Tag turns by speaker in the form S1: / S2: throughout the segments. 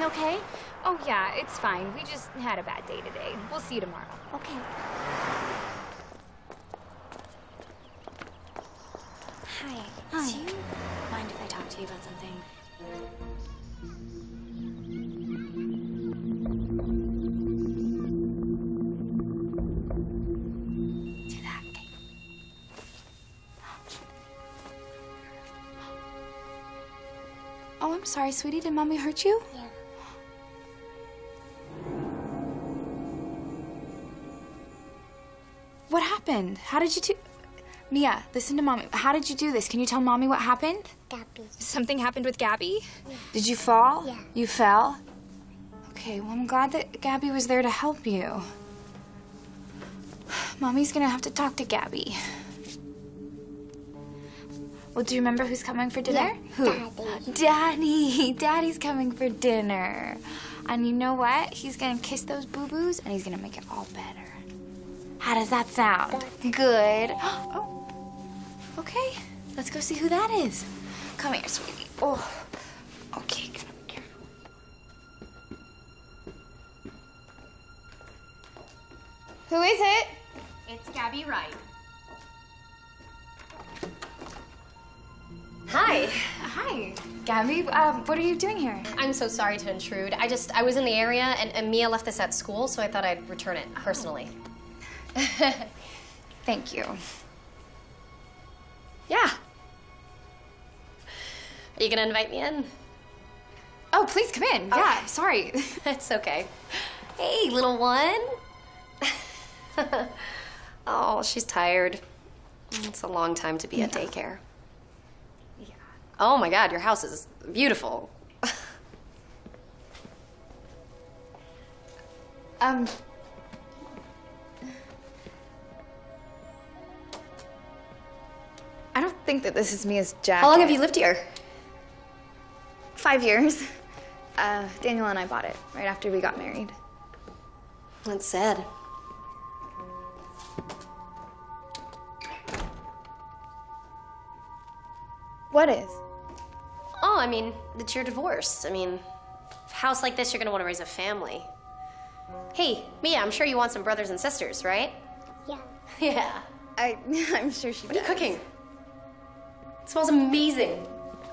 S1: everything okay?
S2: Oh, yeah, it's fine. We just had a bad day today. We'll see you tomorrow.
S1: Okay.
S3: Hi.
S1: Hi.
S3: Do you mind if I talk to you about something? Do that. Okay.
S1: Oh, I'm sorry, sweetie. Did Mommy hurt you?
S3: Yeah.
S1: What happened? How did you do... Mia, listen to Mommy. How did you do this? Can you tell Mommy what happened?
S3: Gabby.
S2: Something happened with Gabby?
S3: Yeah.
S1: Did you fall?
S3: Yeah.
S1: You fell? Okay, well, I'm glad that Gabby was there to help you. Mommy's gonna have to talk to Gabby. Well, do you remember who's coming for dinner?
S3: Yeah,
S1: Who?
S3: Daddy.
S1: Daddy. Daddy's coming for dinner. And you know what? He's gonna kiss those boo-boos and he's gonna make it all better. How does that sound? Good. Oh. Okay. Let's go see who that is. Come here, sweetie. Oh. Okay, come here. Who is it?
S2: It's Gabby Wright.
S4: Hi.
S1: Hi. Gabby, what are you doing here?
S4: I'm so sorry to intrude. I was in the area and Mia left this at school, so I thought I'd return it personally.
S1: Thank you.
S4: Yeah. Are you gonna invite me in?
S1: Oh, please come in. Yeah, sorry.
S4: It's okay. Hey, little one. Oh, she's tired. It's a long time to be at daycare.
S1: Yeah.
S4: Oh my God, your house is beautiful.
S1: I don't think that this is Mia's jacket.
S4: How long have you lived here?
S1: 5 years. Daniel and I bought it right after we got married.
S4: That's sad.
S1: What is?
S4: Oh, I mean, it's your divorce. I mean, a house like this, you're gonna want to raise a family. Hey, Mia, I'm sure you want some brothers and sisters, right?
S3: Yeah.
S4: Yeah.
S1: I'm sure she
S4: What are you cooking? It smells amazing.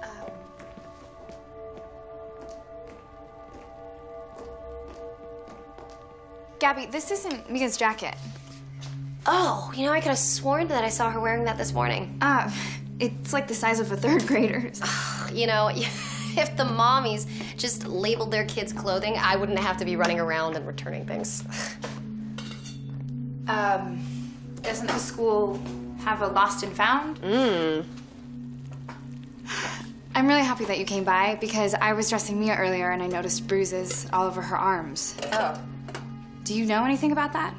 S1: Gabby, this isn't Mia's jacket.
S4: Oh, you know, I could have sworn that I saw her wearing that this morning.
S1: It's like the size of a third grader's.
S4: You know, if the mommies just labeled their kids' clothing, I wouldn't have to be running around and returning things.
S1: Doesn't the school have a lost and found? I'm really happy that you came by because I was dressing Mia earlier and I noticed bruises all over her arms.
S4: Oh.
S1: Do you know anything about that?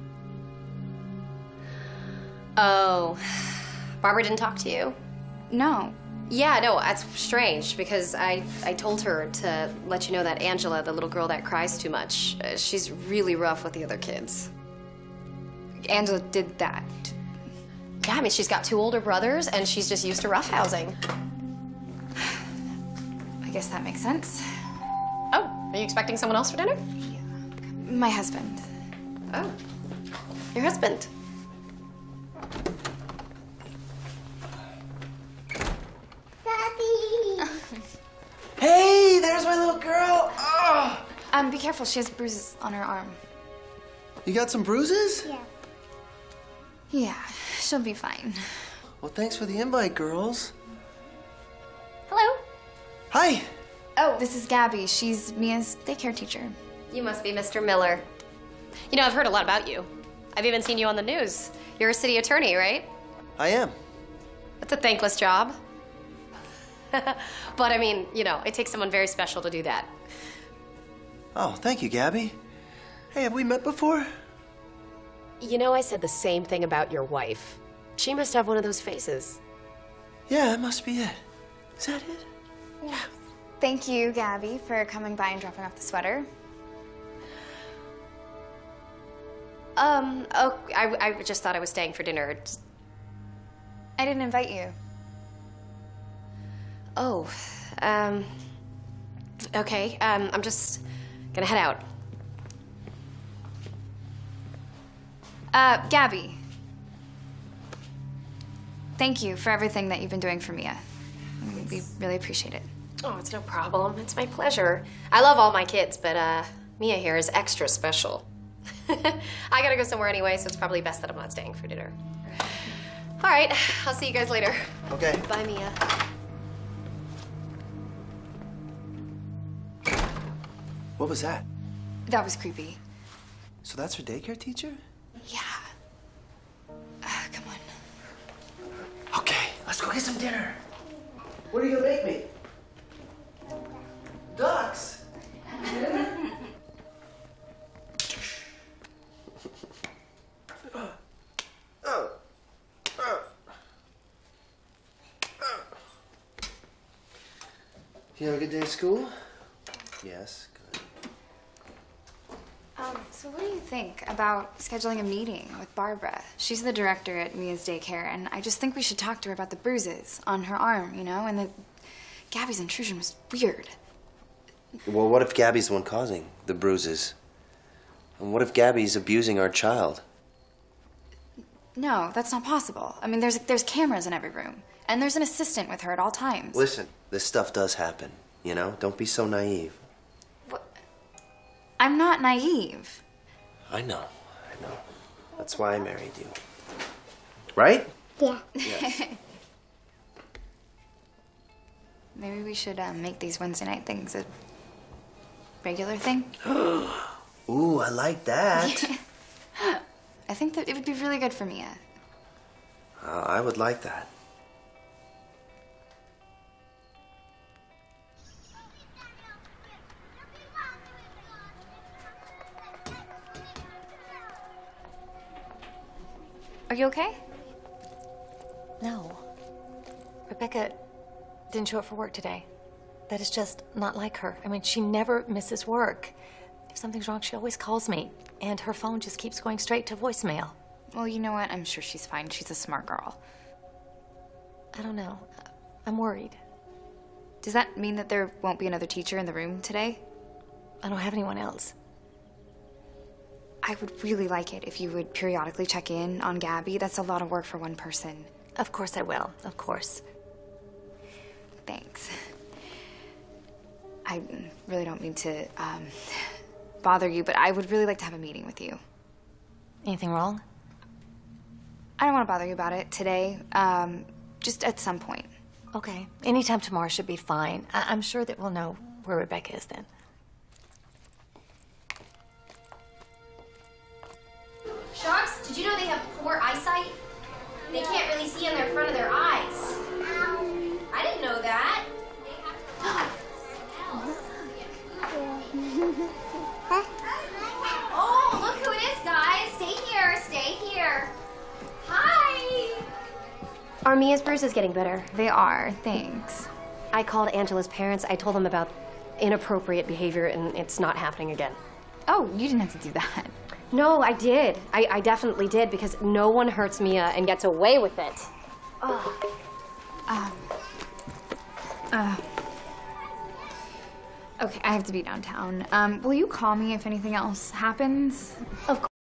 S4: Oh. Barbara didn't talk to you?
S1: No.
S4: Yeah, no, that's strange because I told her to let you know that Angela, the little girl that cries too much, she's really rough with the other kids.
S1: Angela did that.
S4: Yeah, I mean, she's got 2 older brothers and she's just used to roughhousing.
S1: I guess that makes sense.
S4: Oh, are you expecting someone else for dinner?
S1: My husband.
S4: Oh, your husband.
S3: Daddy.
S5: Hey, there's my little girl. Oh.
S1: Be careful, she has bruises on her arm.
S5: You got some bruises?
S3: Yeah.
S1: Yeah, she'll be fine.
S5: Well, thanks for the invite, girls.
S4: Hello.
S5: Hi.
S1: Oh, this is Gabby. She's Mia's daycare teacher.
S4: You must be Mr. Miller. You know, I've heard a lot about you. I've even seen you on the news. You're a city attorney, right?
S5: I am.
S4: That's a thankless job. But I mean, you know, it takes someone very special to do that.
S5: Oh, thank you, Gabby. Hey, have we met before?
S4: You know, I said the same thing about your wife. She must have one of those faces.
S5: Yeah, that must be it. Is that it?
S1: Yeah. Thank you, Gabby, for coming by and dropping off the sweater.
S4: Oh, I just thought I was staying for dinner.
S1: I didn't invite you.
S4: Oh, Okay, I'm just gonna head out.
S1: Gabby. Thank you for everything that you've been doing for Mia. We really appreciate it.
S4: Oh, it's no problem. It's my pleasure. I love all my kids, but Mia here is extra special. I gotta go somewhere anyway, so it's probably best that I'm not staying for dinner. All right, I'll see you guys later.
S5: Okay.
S4: Bye, Mia.
S5: What was that?
S1: That was creepy.
S5: So that's her daycare teacher?
S1: Yeah. Come on.
S5: Okay, let's go get some dinner. What are you gonna make me? Ducks. You have a good day at school? Yes, good.
S1: So what do you think about scheduling a meeting with Barbara? She's the director at Mia's daycare, and I just think we should talk to her about the bruises on her arm, you know, and Gabby's intrusion was weird.
S5: Well, what if Gabby's the one causing the bruises? And what if Gabby's abusing our child?
S1: No, that's not possible. I mean, there's cameras in every room, and there's an assistant with her at all times.
S5: Listen, this stuff does happen, you know? Don't be so naive.
S1: What? I'm not naive.
S5: I know. That's why I married you. Right?
S3: Yeah.
S5: Yes.
S1: Maybe we should make these Wednesday night things a regular thing.
S5: Ooh, I like that.
S1: I think that it would be really good for Mia.
S5: I would like that.
S1: Are you okay?
S6: No. Rebecca didn't show up for work today. That is just not like her. I mean, she never misses work. If something's wrong, she always calls me. And her phone just keeps going straight to voicemail.
S1: Well, you know what? I'm sure she's fine. She's a smart girl.
S6: I don't know. I'm worried.
S1: Does that mean that there won't be another teacher in the room today?
S6: I don't have anyone else.
S1: I would really like it if you would periodically check in on Gabby. That's a lot of work for one person.
S6: Of course I will. Of course.
S1: Thanks. I really don't mean to bother you, but I would really like to have a meeting with you.
S6: Anything wrong?
S1: I don't want to bother you about it today. Just at some point.
S6: Okay. Anytime tomorrow should be fine. I'm sure that we'll know where Rebecca is then.
S4: Sharks, did you know they have poor eyesight? They can't really see in the front of their eyes. I didn't know that. Oh, look who it is, guys. Stay here. Hi. Are Mia's bruises getting better?
S1: They are, thanks.
S4: I called Angela's parents. I told them about inappropriate behavior, and it's not happening again.
S1: Oh, you didn't have to do that.
S4: No, I did. I definitely did, because no one hurts Mia and gets away with it.
S1: Okay, I have to be downtown. Will you call me if anything else happens?
S4: Of course.